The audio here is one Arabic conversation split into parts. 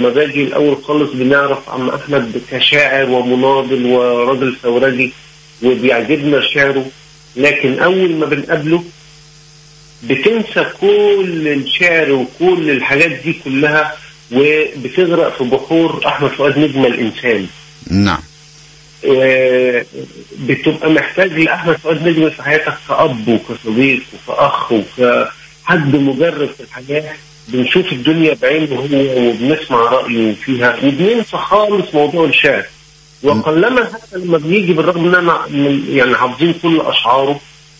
لما باجي الأول خالص بنعرف عم أحمد كشاعر ومناضل وراجل ثورجي وبيعجبنا شعره، لكن أول ما بنقابله بتنسى كل الشعر وكل الحاجات دي كلها وبتغرق في بحور أحمد فؤاد نجم الإنسان. نعم. بتبقى محتاج لأحمد فؤاد نجم في حياتك كأب وكصديق وكأخ وكحد مجرب في الحياة، بنشوف الدنيا بعينه هو وبنسمع رأيه فيها وبننسى خالص موضوع الشعر. وقلما حتى لما بيجي بالرغم ان انا يعني حافظين كل اشعاره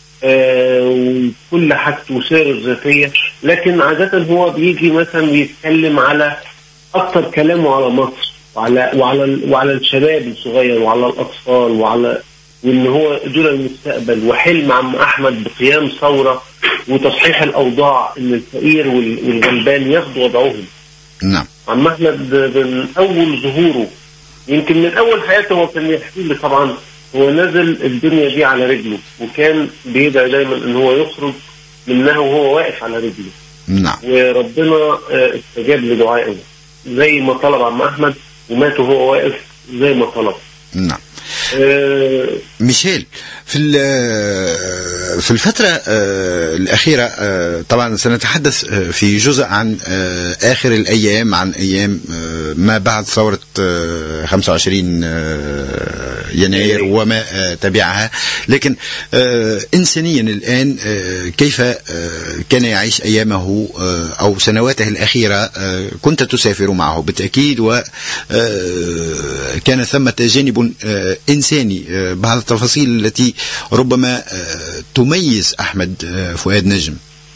وكل حاجته وسيرته الذاتيه، لكن عاده هو بيجي مثلا بيتكلم على اكتر كلامه على مصر وعلى الشباب الصغير وعلى الاطفال وان هو دول المستقبل، وحلم عم احمد بقيام ثوره وتصحيح الاوضاع ان الفقير والغلبان ياخدوا وضعهم. نعم. عم احمد من اول ظهوره يمكن من اول حياته هو كان يحكي لي طبعا هو نزل الدنيا دي على رجله، وكان بيدعي دايما ان هو يخرج منها وهو واقف على رجله. نعم. وربنا استجاب لدعائه زي ما طلب عم احمد، ومات وهو واقف زي ما طلب. نعم. ميشيل، في الفترة الأخيرة طبعا سنتحدث في جزء عن آخر الأيام، عن أيام ما بعد ثورة 25 يناير وما تبعها، لكن إنسانيا الآن كيف كان يعيش أيامه أو سنواته الأخيرة؟ كنت تسافر معه بالتأكيد، وكان ثمة جانب إنساني، بعض التفاصيل التي ربما تميز أحمد فؤاد نجم.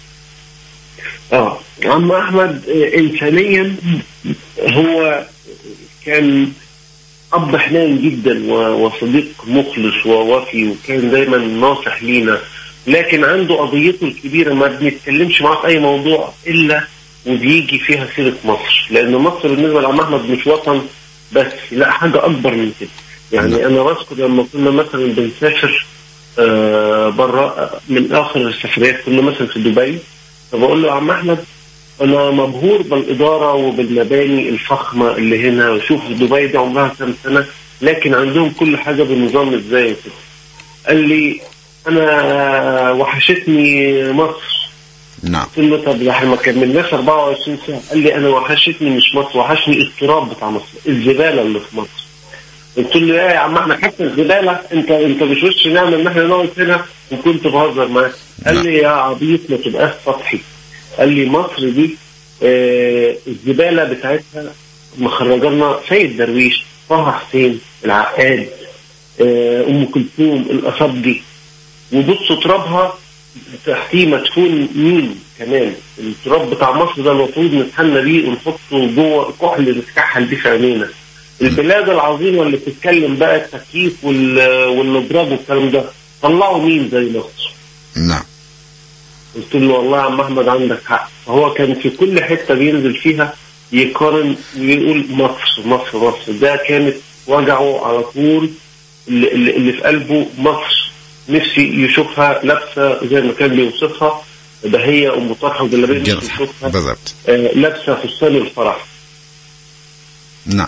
عم أحمد إنسانيا هو كان أب حنان جدا وصديق مخلص ووفي، وكان دايما ناصح لينا، لكن عنده قضيته الكبيرة ما بنتكلمش معاه في أي موضوع إلا وبيجي فيها سيرة مصر، لأن مصر بالنسبة لعم أحمد مش وطن بس، لا حاجة أكبر من كده. يعني أنا بذكر لما كنا مثلا بنسافر برا من آخر السفريات كنا مثلا في دبي، فبقول له يا عم أحمد أنا مبهور بالإدارة وبالمباني الفخمة اللي هنا، وشوف دبي دي عمرها كام سنة لكن عندهم كل حاجة بنظام إزاي كده. قال لي أنا وحشتني مصر. نعم. قلت له طب احنا ما كملناش 24 ساعة. قال لي أنا وحشتني مش مصر، وحشني التراب بتاع مصر، الزبالة اللي في مصر. قلت له يا عم احنا حتى الزبالة انت مش وش نعمل ان احنا نقعد هنا، وكنت بهزر معاه. قال لي يا عبيط ما تبقاش سطحي. قال لي مصر دي الزبالة بتاعتها مخرجنا سيد درويش، طه حسين، العقاد، ام كلثوم، الأصابجي، وبصوا ترابها تحتيه مدفون مين كمان. التراب بتاع مصر ده المفروض نتحنى بيه ونحطه جوه كحل نتكحل بيه في عينينا. البلاد العظيمة اللي بتتكلم بقى التكييف والنضراب والكلام ده طلعوا مين زي مصر؟ نعم. قلت له والله يا عم أحمد عندك حق. فهو كان في كل حتة بينزل فيها يقارن ويقول مصر مصر مصر، ده كانت وجعه على طول اللي في قلبه مصر. نفسي يشوفها لابسة زي ما كان بيوصفها بهية أم طرحة وجلابية، يشوفها لابسة فستان الفرح. نعم.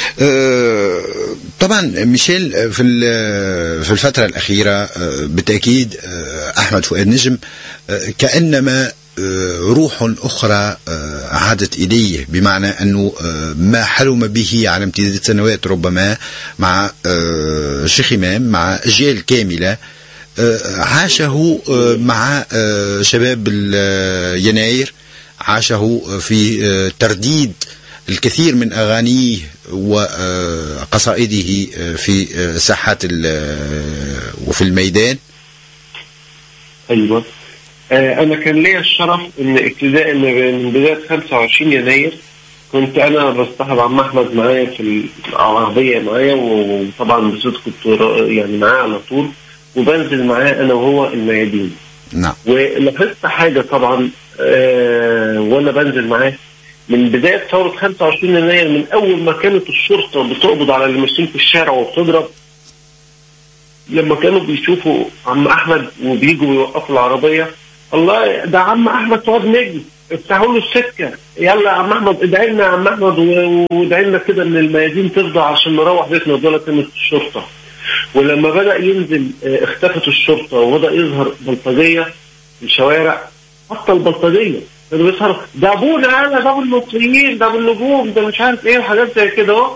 طبعا ميشيل، في الفترة الأخيرة بالتأكيد أحمد فؤاد نجم كأنما روح أخرى عادت إليه، بمعنى أنه ما حلم به على امتداد السنوات ربما مع شيخ إمام، مع أجيال كاملة عاشه مع شباب يناير، عاشه في ترديد الكثير من أغانيه وقصائده في ساحات وفي الميدان. أيوة. أنا كان لي الشرف أن ابتداء من بداية 25 يناير كنت أنا بصطحب عم أحمد معايا في العربية معايا، وطبعا بصوت كنت يعني معاه على طول، وبنزل معاه أنا وهو الميادين. نعم. ولاحظت حاجة طبعا وأنا بنزل معاه من بداية ثورة 25 يناير، من أول ما كانت الشرطة بتقبض على اللي ماشيين في الشارع وبتضرب، لما كانوا بيشوفوا عم أحمد وبيجوا يوقفوا العربية، الله ده عم أحمد فؤاد نجم، افتحوا له السكه، يلا يا عم احمد ادعي لنا يا عم احمد، وادعي لنا كده ان الميادين تفضى عشان نروح بيتنا. دول كانت الشرطه. ولما بدا ينزل اختفت الشرطه وبدا يظهر بلطجيه في الشوارع. حتى البلطجيه كانوا بيظهروا ده ابونا، انا ده ابو المصريين، ده ابو النجوم، ده مش عارف ايه وحاجات زي كده اهو.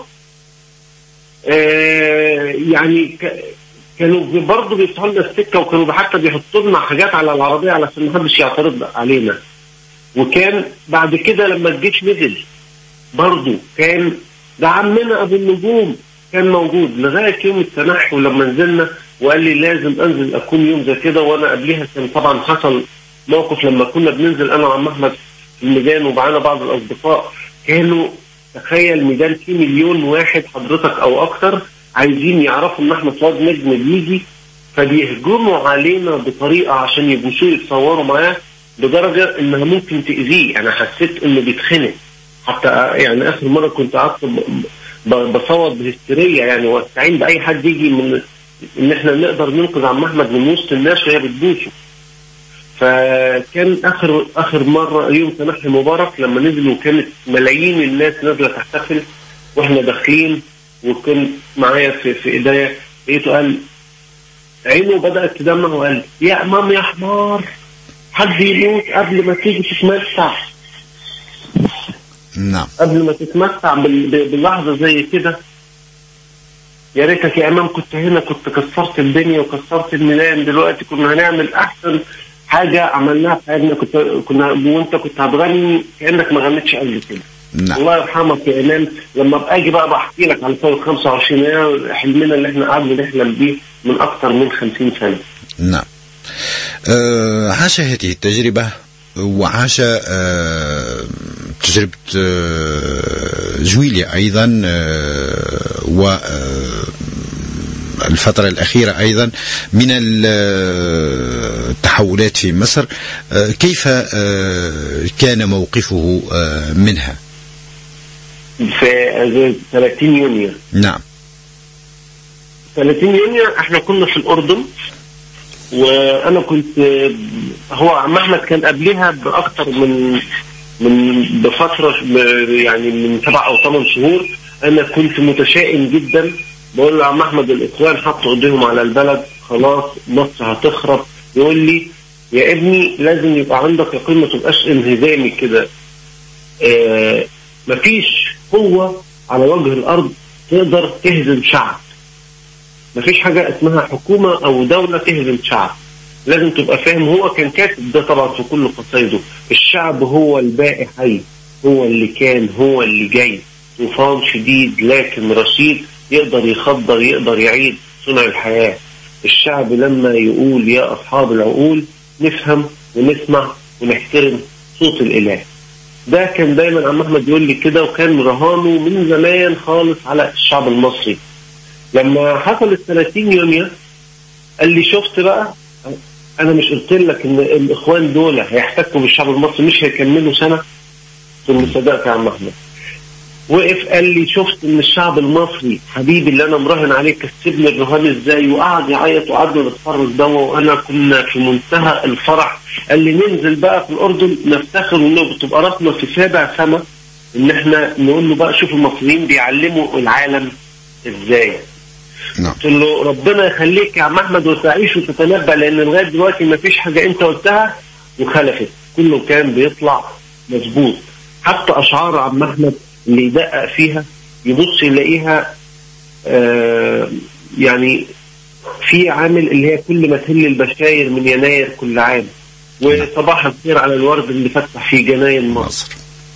يعني كانوا برضه بيفتحوا لنا السكه، وكانوا حتى بيحطوا لنا حاجات على العربيه علشان ما حدش يعترض علينا. وكان بعد كده لما الجيش نزل برضه كان ده عمنا ابو النجوم كان موجود لغايه يوم التنحي. ولما نزلنا وقال لي لازم انزل اكون يوم زي كده، وانا قبلها كان طبعا حصل موقف لما كنا بننزل انا وعم احمد في الميدان ومعانا بعض الاصدقاء. كانوا تخيل ميدان فيه 1,000,000 واحد حضرتك او اكتر عايزين يعرفوا ان احمد فؤاد نجم بيجي، فبيهجموا علينا بطريقه عشان يبوسوه يتصوروا معاه، لدرجه انها ممكن تاذيه. انا حسيت انه بيتخنق حتى. يعني اخر مره كنت قعدت بصوت بهستيريا يعني، واستعين باي حد يجي من ان احنا نقدر ننقذ عم احمد من وسط الناس وهي بتبوسه. فكان اخر مره يوم تنحي مبارك لما نزل، وكانت ملايين الناس نازله تحتفل واحنا داخلين، وكان معايا في ايديا لقيته قال عينه بدات تدمع وقال يا امام يا حمار حد يموت قبل ما تيجي تتمتع. نعم. قبل ما تتمتع باللحظه زي كده. يا ريتك يا امام كنت هنا، كنت كسرت الدنيا وكسرت الميلان. دلوقتي كنا هنعمل احسن حاجه عملناها في حياتنا. كنا وانت كنت هتغني كانك ما غنيتش قبل كده. نعم. الله يرحمك يا امام. لما ابقى اجي بقى بحكي لك على ثوره 25 حلمنا اللي احنا قعدنا نحلم بيه من اكثر من 50 سنه. نعم. عاش هذه التجربه، وعاش تجربة جويليا أيضا، والفترة الأخيرة أيضا من التحولات في مصر. كيف كان موقفه منها؟ في 30 يونيو. نعم. 30 يونيو احنا كنا في الأردن، وانا كنت هو عم احمد كان قبلها باكثر من بفتره يعني من 7 أو 8 شهور. انا كنت متشائم جدا، بقول له عم احمد الاخوان حطوا ايديهم على البلد خلاص مصر هتخرب. يقول لي يا ابني لازم يبقى عندك يقين، ما تبقاش انهزامي كده. مفيش قوه على وجه الارض تقدر تهزم شعب. مفيش حاجة اسمها حكومة أو دولة تهزم شعب. لازم تبقى فاهم. هو كان كاتب ده طبعا في كل قصايده. الشعب هو الباقي حي، هو اللي كان، هو اللي جاي. طوفان شديد لكن رشيد، يقدر يخضر، يقدر يعيد صنع الحياة. الشعب لما يقول يا أصحاب العقول نفهم ونسمع ونحترم صوت الإله. ده كان دايما عم أحمد يقول لي كده، وكان رهانه من زمان خالص على الشعب المصري. لما حصل 30 يونيو قال لي شفت بقى، انا مش قلت لك ان الاخوان دول هيحتكوا بالشعب المصري مش هيكملوا سنه؟ ثم صدقت يا عم احمد. وقف قال لي شفت ان الشعب المصري حبيبي اللي انا مراهن عليه كسبني الرهان ازاي، وقعد يعيط وقعدنا نتفرج دوا، وانا كنا في منتهى الفرح. قال لي ننزل بقى في الاردن نفتخر انه تبقى راسنا في 7 سما، ان احنا نقول له بقى شوف المصريين بيعلموا العالم ازاي. قلت له ربنا يخليك يا عم احمد وتعيش وتتنبأ، لان لغايه دلوقتي ما فيش حاجه انت قلتها وخلفت، كله كان بيطلع مظبوط. حتى اشعار عم احمد اللي يدقق فيها يبص يلاقيها يعني في عامل اللي هي كل ما تهل البشاير من يناير كل عام، وصباح الخير على الورد اللي فتح في جناين مصر.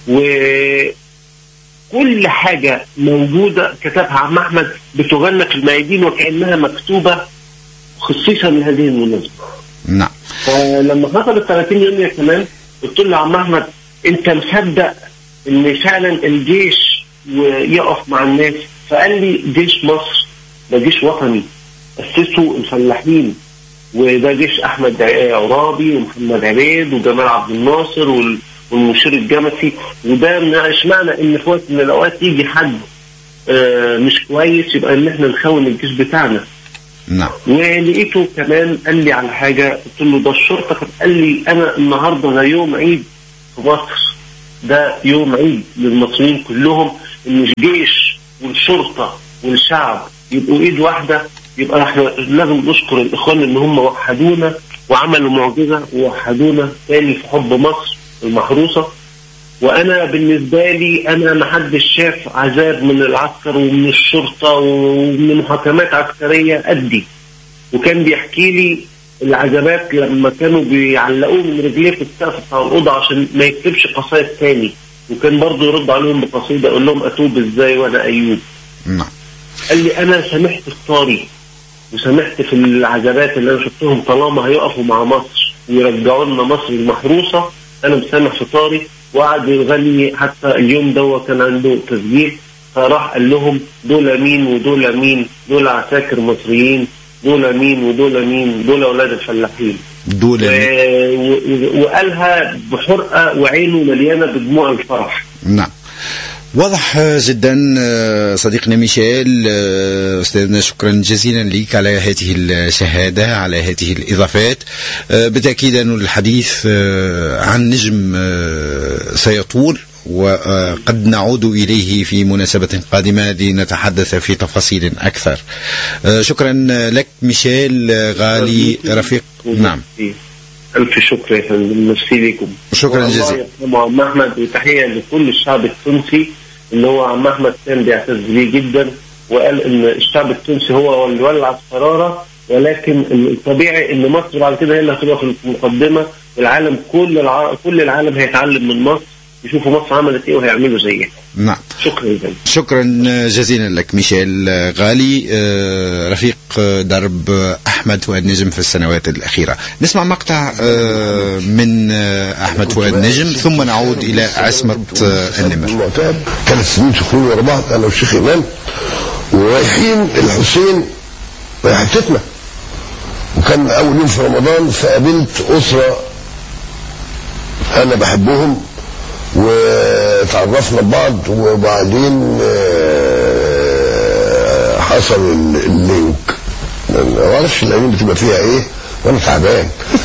كل حاجة موجودة كتبها عم أحمد بتغنى في الميادين وكأنها مكتوبة خصيصا لهذه المناسبة. نعم. فلما حصل 30 يونيو كمان قلت له عم أحمد أنت مصدق إن فعلا الجيش يقف مع الناس؟ فقال لي جيش مصر ده جيش وطني أسسه الفلاحين، وده جيش أحمد عرابي ومحمد عبيد وجمال عبد الناصر والمشير الجمسي. وده مش معنى ان في وقت من الاوقات يجي حد مش كويس يبقى ان احنا نخون الجيش بتاعنا. نعم. ولقيته كمان قال لي على حاجه، قلت له ده الشرطه. قال لي انا النهارده ده يوم عيد في مصر ده يوم عيد للمصريين كلهم، ان الجيش والشرطة والشعب يبقوا ايد واحدة. يبقى احنا لازم نشكر الاخوان ان هم وحدونا وعملوا معجزة ووحدونا تاني في حب مصر المحروسة. وانا بالنسبة لي انا محدش شاف عذاب من العسكر ومن الشرطة ومن محاكمات عسكرية قدي. وكان بيحكي لي العذابات لما كانوا بيعلقوه من رجليه في السقف بتاع الأوضة عشان ما يكتبش قصايد تاني، وكان برضه يرد عليهم بقصيدة يقول لهم أتوب ازاي وانا أيوب. قال لي انا سامحت في طاري وسامحت في العذابات اللي انا شفتهم، طالما هيقفوا مع مصر ويرجعوا لنا مصر المحروسة انا مسامح في طاري. وقعد يغني حتى اليوم ده كان عنده تسجيل، فراح قال لهم دول مين ودول مين، دول عساكر مصريين، دول مين ودول مين، دول اولاد الفلاحين. دول وقالها بحرقة وعينه مليانة بدموع الفرح. نعم، واضح جدا صديقنا ميشيل. أستاذنا شكرا جزيلا لك على هذه الشهادة، على هذه الإضافات. بالتأكيد أن الحديث عن نجم سيطول، وقد نعود إليه في مناسبة قادمة لنتحدث في تفاصيل أكثر. شكرا لك ميشيل غالي رفيق. نعم، ألف شكر يا فندم، ميرسي لكم. شكرا جزيلا. عم أحمد، وتحية لكل الشعب التونسي اللي هو عم أحمد كان بيعتز بيه جدا، وقال إن الشعب التونسي هو اللي ولع القرارة، ولكن الطبيعي إن مصر بعد كده هي اللي هتبقى في المقدمة، والعالم كل العالم هيتعلم من مصر، يشوفوا مصر عملت ايه وهيعملوا زيها. نعم، شكرا جزيلا لك ميشيل غالي رفيق درب أحمد فؤاد نجم في السنوات الأخيرة. نسمع مقطع من أحمد فؤاد نجم ثم نعود إلى عصمة النمر. 3 سنين سخنين ورا بعض أنا والشيخ إمام، ورايحين الحسين حتتنا، وكان أول يوم في رمضان، فقابلت أسرة أنا بحبهم وتعرفنا ببعض، وبعدين حصل اللينك. ما اعرفش الايام بتبقى فيها ايه وانا تعبان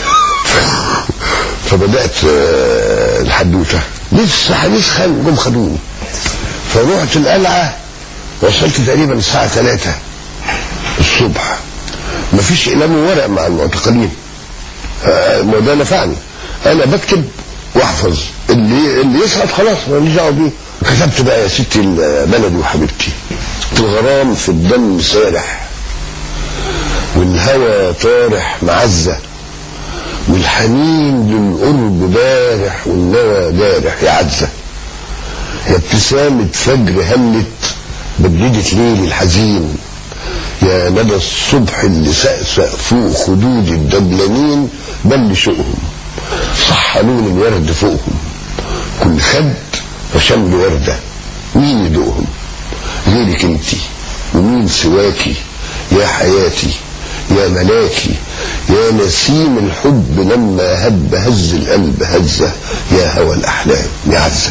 فبدات الحدوته لسه هنسخن، جم خدوني فروحت القلعه، وصلت تقريبا الساعه 3 الصبح. مفيش اقلام وورق مع المعتقلين، ما ده نفعني، انا بكتب واحفظ، اللي يسقط خلاص ماليش دعوه بيه. كتبت بقى يا ستي بلدي وحبيبتي، الغرام في الدم سارح، والهوى طارح معزه، والحنين للقرب بارح، والنوى دارح يا عزه، يا ابتسامه فجر هلت بجدة ليلي الحزين، يا ندى الصبح اللي سقسق فوق خدود الدبلانين، بل شوقهم صح لون الورد فوقهم، كل خد وشمل وردة، مين يدوقهم غيرك انتي، ومين سواكي يا حياتي يا ملاكي، يا نسيم الحب لما هب هز القلب هزة، يا هوى الأحلام يا عزة.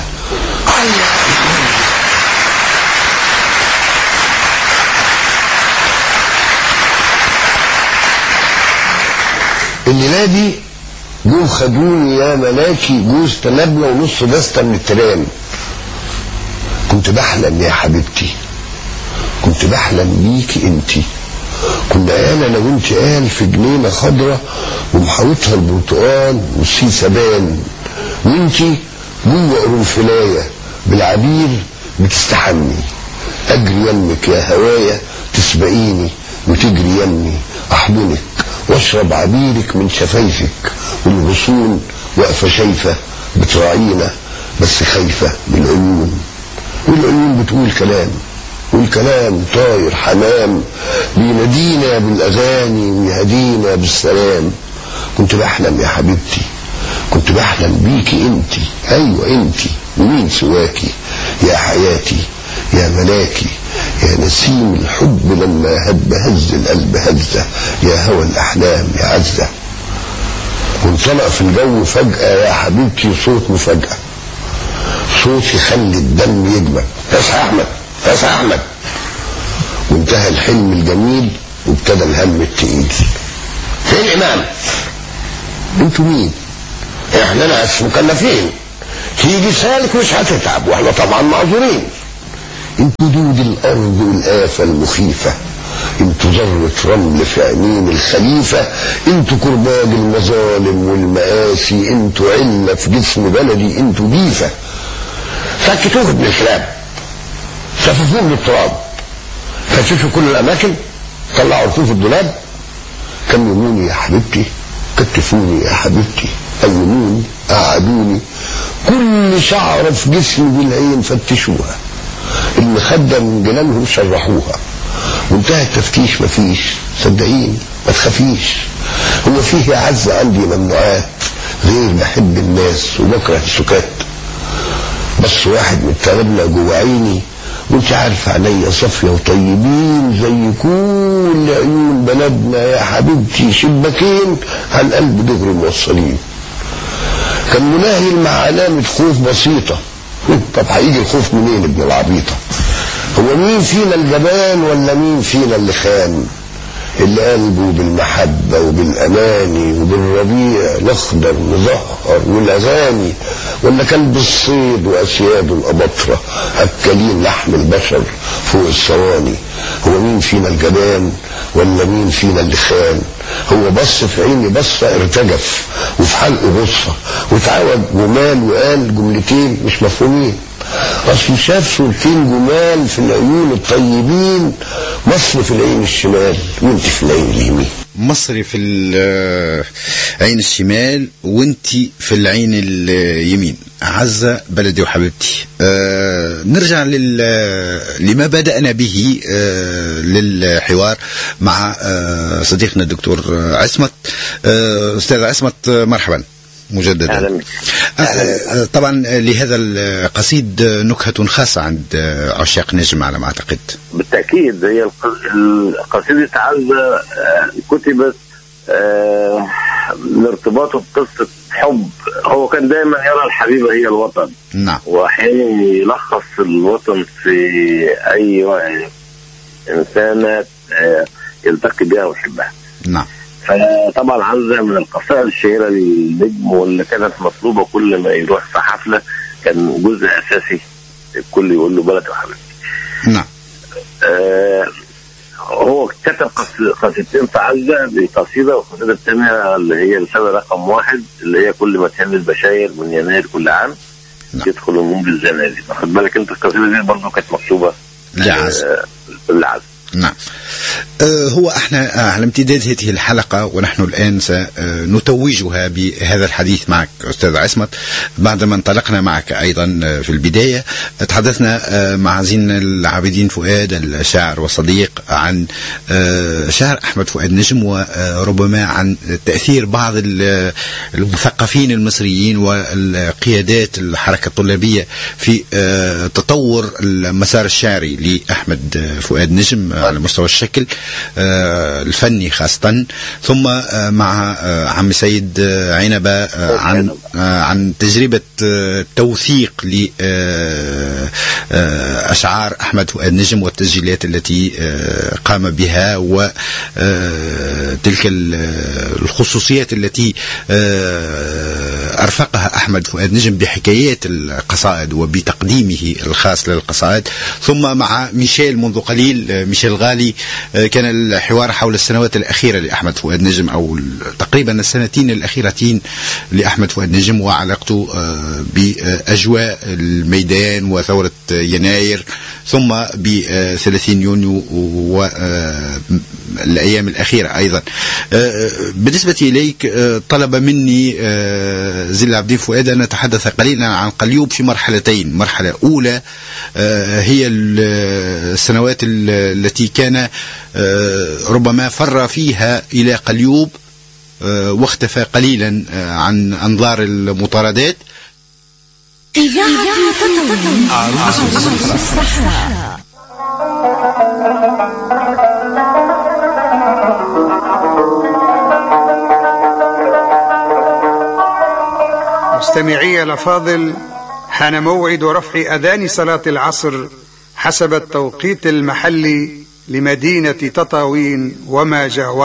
الليلة دي جوز خدوني يا ملاكي، جوز تنبلة ونص دستة من الترام. كنت بحلم يا حبيبتي، كنت بحلم بيكي انتي، كنا انا لو انت قال في جنينة خضرة ومحاوطها البرتقال والسيسة بان، وانتي جوه قرنفلاية بالعبير بتستحمي، اجري يمك يا هوايا تسبقيني وتجري يمي، احضنك واشرب عبيرك من شفايفك، والغصون واقفة شايفة بتراعينا بس خايفة من العيون، والعيون بتقول كلام، والكلام طاير حمام بينادينا بالاغاني ويهدينا بالسلام. كنت بحلم يا حبيبتي، كنت بحلم بيكي انتي، ايوه انتي، ومين سواكي يا حياتي يا ملاكي، يا نسيم الحب لما هب هز القلب هزة، يا هوى الأحلام يا عزة. وانطلق في الجو فجأة يا حبيبتي صوت مفاجأة، صوت يخلي الدم يجمد، يا أحمد يا أحمد. وانتهى الحلم الجميل وابتدى الهم التقيل. فين الإمام؟ انتوا مين؟ احنا ناس مكلفين، تيجي سالك مش هتتعب، واحنا طبعا معذورين. انتوا دود الارض والآفة المخيفة، انتوا ذرة رمل في عينين الخليفة، انتوا كرباج المظالم والمآسي، انتوا علة في جسم بلدي، انتوا جيفة. سكتوه ابن الكلاب، سففوه بالتراب، فتشوا كل الاماكن، طلعوا رفوف الدولاب. كمموني يا حبيبتي، كتفوني يا حبيبتي، قوموني، قعدوني، كل شعر في جسمي بالعين فتشوها، المخدة من جنانهم شرحوها، وانتهى التفتيش. مفيش، صدقيني ما تخافيش، هو فيه عز عندي ممنوعات غير بحب الناس وبكره السكات. بس واحد من ترابنا جوه عيني، وانت عارفه عينيا صافيه وطيبين زي كل عيون بلدنا يا حبيبتي، شباكين عن قلب دغري موصلين. كان مناهل مع علامه خوف بسيطه. طب هيجي الخوف منين ابن العبيطه؟ هو مين فينا الجبان ولا مين فينا اللي خان؟ اللي قلبه بالمحبة وبالأماني وبالربيع الأخضر مزهر والأغاني، ولا كلب الصيد وأسياده الأبطرة أكلين لحم البشر فوق الصواني؟ هو مين فينا الجبان ولا مين فينا اللي خان؟ هو بص في عيني بصة ارتجف، وفي حلقه غصة، وتعود جمال وقال جملتين مش مفهومين. اصل شاف صورتين جمال في العيون الطيبين، مصر في العين الشمال وانت في العين اليمين. مصر في العين الشمال وانت في العين اليمين. عزة بلدي وحبيبتي. نرجع لما بدأنا به للحوار مع صديقنا الدكتور عصمت. أستاذ عصمت مرحبا مجددا. طبعا لهذا القصيد نكهة خاصة عند عشاق نجم على ما أعتقد. بالتأكيد هي قصيدة عزة كتبت لارتباطه بقصة حب. هو كان دائما يرى الحبيبة هي الوطن. نعم. وأحيانا يلخص الوطن في أي إنسانة يلتقي بها ويحبها. نعم. فطبعا عزة من القصائد الشهيرة للنجم، واللي كانت مطلوبة كل ما يروح في حفلة، كان جزء أساسي الكل يقول له بلد وحبيبتي. نعم. هو كتب قصيدتين في عزة بقصيدة، والقصيدة الثانية اللي هي رسالة رقم 1 اللي هي كل ما تهل البشاير من يناير كل عام. نعم. يدخل النوم بالزنازل. واخد بالك انت القصيدة دي برضه كانت مكتوبة لعزة. نعم. هو احنا على امتداد هذه الحلقة ونحن الآن سنتوجها بهذا الحديث معك أستاذ عصمت، بعدما انطلقنا معك أيضا في البداية تحدثنا مع زين العابدين فؤاد الشاعر والصديق عن شعر أحمد فؤاد نجم، وربما عن تأثير بعض المثقفين المصريين والقيادات الحركة الطلابية في تطور المسار الشعري لأحمد فؤاد نجم على مستوى الشكل الفني خاصة، ثم مع عم سيد عنبة عن تجربة توثيق لأشعار أحمد فؤاد نجم والتسجيلات التي قام بها، وتلك الخصوصيات التي أرفقها أحمد فؤاد نجم بحكايات القصائد وبتقديمه الخاص للقصائد. ثم مع ميشيل منذ قليل، ميشيل غالي، كان الحوار حول السنوات الأخيرة لأحمد فؤاد نجم، أو تقريبا السنتين الأخيرتين لأحمد فؤاد نجم وعلاقته بأجواء الميدان وثورة يناير، ثم ب30 يونيو والأيام الأخيرة أيضا. بالنسبة إليك طلب مني زين العابدين فؤاد أن نتحدث قليلا عن قليوب في مرحلتين. مرحلة أولى هي السنوات التي كان ربما فر فيها إلى قليوب واختفى قليلا عن أنظار المطاردات. مستمعي الأفاضل، حان موعد رفع أذان صلاة العصر حسب التوقيت المحلي لمدينة تطاوين وما جاورها.